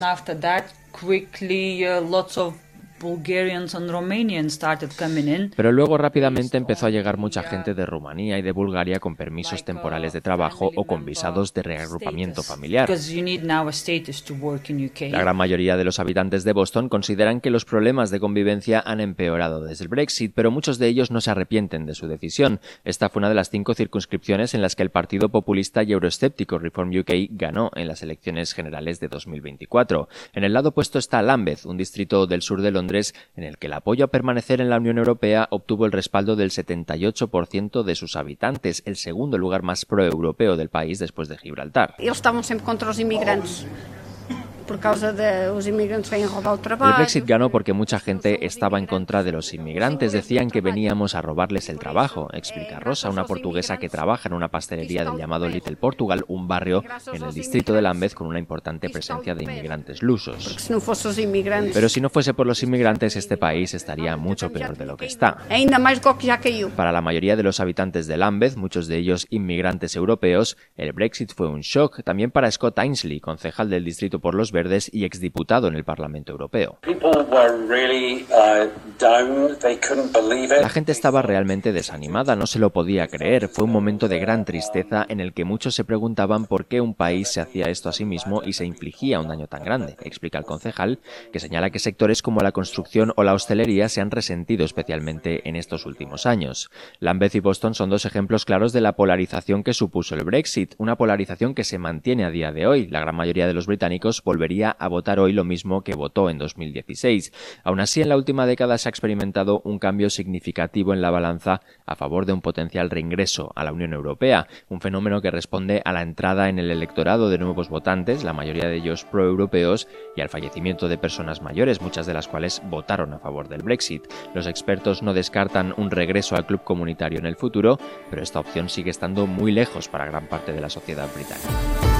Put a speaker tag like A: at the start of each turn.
A: After that, quickly, lots of Bulgarians and Romanians started coming in.
B: Pero luego rápidamente empezó a llegar mucha gente de Rumanía y de Bulgaria con permisos temporales de trabajo o con visados de reagrupamiento familiar. La gran mayoría de los habitantes de Boston consideran que los problemas de convivencia han empeorado desde el Brexit, pero muchos de ellos no se arrepienten de su decisión. Esta fue una de las 5 circunscripciones en las que el partido populista y euroescéptico Reform UK ganó en las elecciones generales de 2024. En el lado opuesto está Lambeth, un distrito del sur de Londres en el que el apoyo a permanecer en la Unión Europea obtuvo el respaldo del 78% de sus habitantes, el segundo lugar más proeuropeo del país después de Gibraltar.
C: Ellos estaban siempre contra los inmigrantes. Por causa de los inmigrantes que han robado el trabajo.
B: El Brexit ganó porque mucha gente estaba en contra de los inmigrantes. Decían que veníamos a robarles el trabajo, explica Rosa, una portuguesa que trabaja en una pastelería del llamado Little Portugal, un barrio en el distrito de Lambeth con una importante presencia de inmigrantes lusos. Pero si no fuese por los inmigrantes, este país estaría mucho peor de lo que está. Para la mayoría de los habitantes de Lambeth, muchos de ellos inmigrantes europeos, el Brexit fue un shock. También para Scott Ainsley, concejal del distrito por los Verdes y exdiputado en el Parlamento Europeo. La gente estaba realmente desanimada, no se lo podía creer. Fue un momento de gran tristeza en el que muchos se preguntaban por qué un país se hacía esto a sí mismo y se infligía un daño tan grande, explica el concejal, que señala que sectores como la construcción o la hostelería se han resentido especialmente en estos últimos años. Lambeth y Boston son 2 ejemplos claros de la polarización que supuso el Brexit, una polarización que se mantiene a día de hoy. La gran mayoría de los británicos volvería a votar hoy lo mismo que votó en 2016. Aún así, en la última década se ha experimentado un cambio significativo en la balanza a favor de un potencial reingreso a la Unión Europea, un fenómeno que responde a la entrada en el electorado de nuevos votantes, la mayoría de ellos proeuropeos, y al fallecimiento de personas mayores, muchas de las cuales votaron a favor del Brexit. Los expertos no descartan un regreso al club comunitario en el futuro, pero esta opción sigue estando muy lejos para gran parte de la sociedad británica.